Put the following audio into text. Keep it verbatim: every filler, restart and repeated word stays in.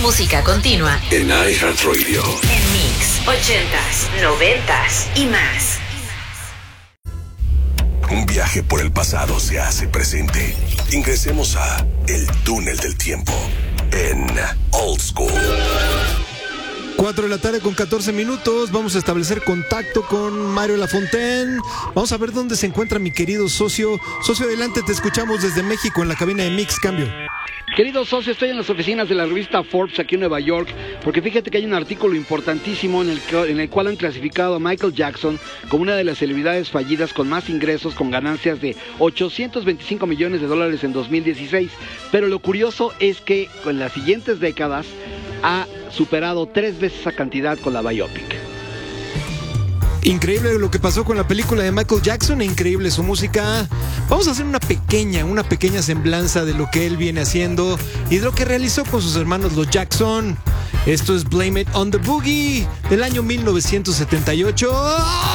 música continua en iHeartRadio. En Mix, ochentas, noventas y más. Un viaje por el pasado se hace presente. Ingresemos a El Túnel del Tiempo en Old School. cuatro de la tarde con catorce minutos. Vamos a establecer contacto con Mario Lafontaine. Vamos a ver dónde se encuentra mi querido socio. Socio, adelante, te escuchamos desde México en la cabina de Mix. Cambio. Querido socio, estoy en las oficinas de la revista Forbes aquí en Nueva York, porque fíjate que hay un artículo importantísimo en el, que, en el cual han clasificado a Michael Jackson como una de las celebridades fallidas con más ingresos, con ganancias de ochocientos veinticinco millones de dólares en dos mil dieciséis. Pero lo curioso es que en las siguientes décadas ha superado tres veces esa cantidad con la biopic. Increíble lo que pasó con la película de Michael Jackson, increíble su música. Vamos a hacer una pequeña, una pequeña semblanza de lo que él viene haciendo y de lo que realizó con sus hermanos los Jackson. Esto es Blame It on the Boogie del año mil novecientos setenta y ocho.